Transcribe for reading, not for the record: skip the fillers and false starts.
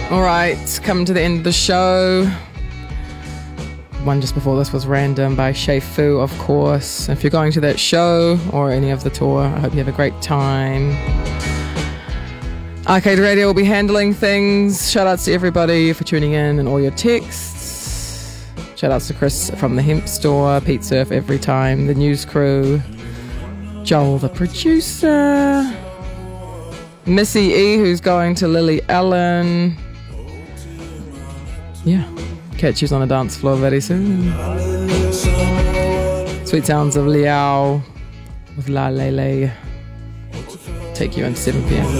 All right, coming to the end of the show. One just before this was Random by Shay Fu, of course. If you're going to that show or any of the tour, I hope you have a great time. Arcade Radio will be handling things. Shout outs to everybody for tuning in and all your texts. Shout outs to Chris from the Hemp Store, Pete Surf every time, the news crew, Joel the producer, Missy E who's going to Lily Allen. Yeah, catch you on the dance floor very soon. Sweet sounds of Liao with La Lele take you into 7 p.m.